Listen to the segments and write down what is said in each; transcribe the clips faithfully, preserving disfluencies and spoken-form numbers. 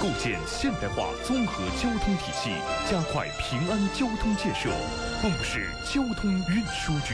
构建现代化综合交通体系，加快平安交通建设。蚌埠市交通运输局。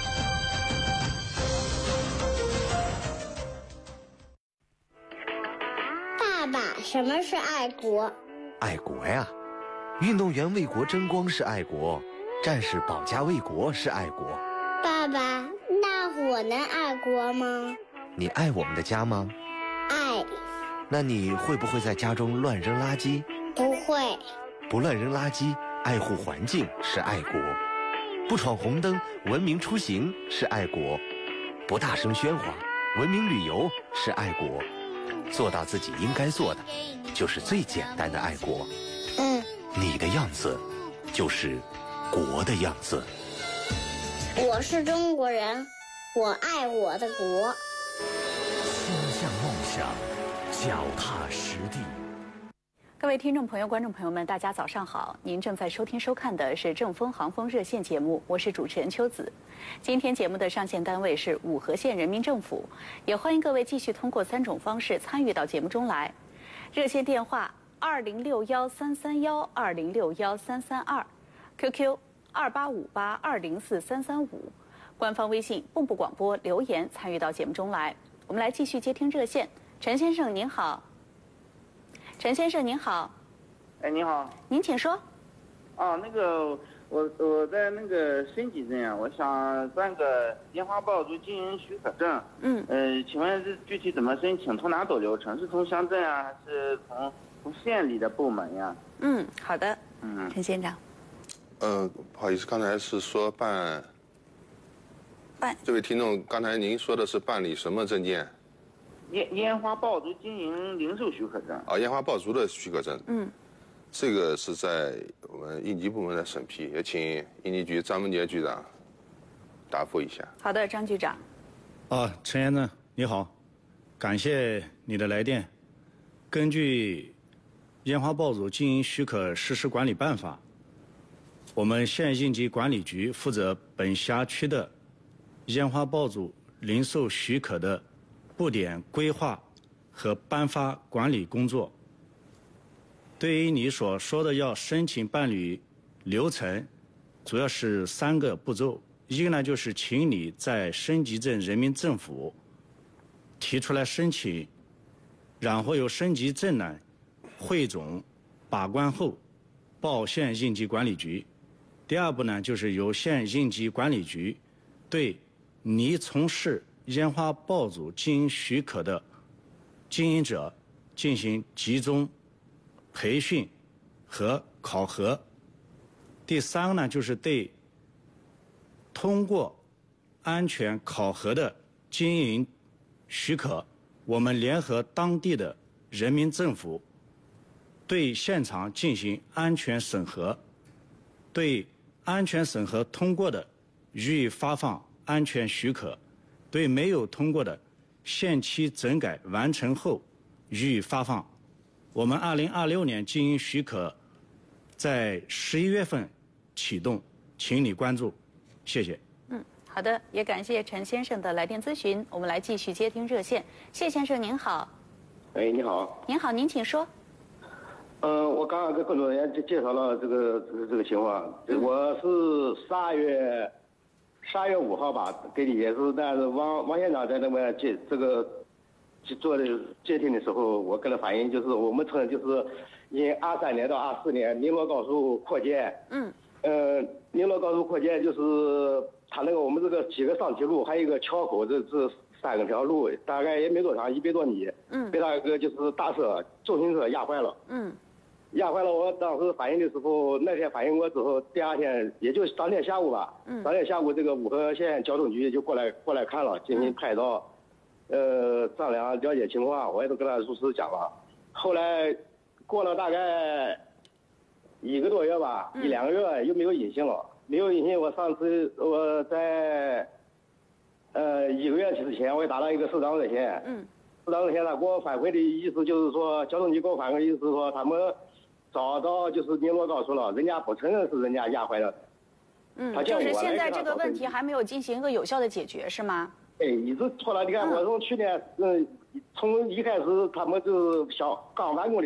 爸爸，什么是爱国？ 爱国呀，运动员为国争光是爱国，战士保家卫国是爱国。 爸爸，那我能爱国吗？ 你爱我们的家吗？ 爱。 那你会不会在家中乱扔垃圾？ 不会。 不乱扔垃圾，爱护环境是爱国。不闯红灯，文明出行是爱国。不大声喧哗，文明旅游是爱国。做到自己应该做的，就是最简单的爱国。 嗯， 你的样子，就是国的样子。 我是中国人，我爱我的国。 心向梦想，脚踏实地。 各位听众朋友、观众朋友们，大家早上好！您正在收听、收看的是正风航风热线节目，我是主持人秋子。今天节目的上线单位是五河县人民政府，也欢迎各位继续通过三种方式参与到节目中来。热线电话二零六幺三三幺二零六幺三三二 ，Q Q 二八五八二零四三三五，官方微信蚌埠广播留言参与到节目中来。我们来继续接听热线，陈先生您好。陈先生您好。 哎，你好。 您请说。 啊，那个我我在那个升级镇啊，我想办个烟花爆竹经营许可证。 嗯。 呃，请问这具体怎么申请？从哪走流程？是从乡镇啊，还是从从县里的部门呀？ 嗯，好的。 嗯， 陈县长。 呃，不好意思，刚才是说办。 办。 这位听众，刚才您说的是办理什么证件？ 烟烟花爆竹经营零售许可证。 啊，烟花爆竹的许可证。 嗯。 这个是在我们应急部门的审批，也请应急局张文杰局长答复一下。 好的，张局长。 啊，陈先生你好，感谢你的来电。根据烟花爆竹经营许可实施管理办法，我们县应急管理局负责本辖区的烟花爆竹零售许可的布点规划和颁发管理工作。对于你所说的要申请办理流程，主要是三个步骤。一个呢，就是请你在升级镇人民政府提出来申请，然后由升级镇呢汇总把关后报县应急管理局。第二步呢，就是由县应急管理局对你从事烟花爆竹经营许可的经营者进行集中培训和考核。第三个呢，就是对通过安全考核的经营许可，我们联合当地的人民政府对现场进行安全审核，对安全审核通过的予以发放安全许可，对没有通过的限期整改完成后予以发放。我们二零二六年经营许可在十一月份启动，请你关注，谢谢。 嗯，好的，也感谢陈先生的来电咨询。我们来继续接听热线，谢先生您好。 哎，你好。 您好，您请说。 嗯、呃，我刚刚跟工作人员介介绍了这个这个这个情况，嗯、我是十二月十二月五号吧，给你也是那是王王县长在那边接这个做的接听的时候，我跟他反映，就是我们村就是因二三年到二四年宁洛高速扩建， 嗯， 呃，宁洛高速扩建就是它那个我们这个几个上堤路，还有一个桥口，这这三个条路大概也没多长，一百多米， 嗯， 被那个就是大车重型车压坏了， 嗯。 压坏了，我当时反映的时候，那天反映过之后，第二天也就当天下午吧， 嗯， 当天下午这个五河县交通局就过来过来看了，进行拍照，呃，丈量了解情况，我也都跟他如实讲了。后来过了大概一个多月吧， 嗯、 一两个月又没有音信了，没有音信。我上次我在呃一个月之前，我也打了一个市长热线， 嗯， 市长热线他给我反馈的意思就是说，交通局给我反馈的意思是说他们。找到就是宁洛高速了，人家不承认是人家压坏了。 嗯，就是现在这个问题还没有进行一个有效的解决，是吗？ 哎，一直拖了。你看，我从去年，嗯，从一开始他们就是小刚完工的。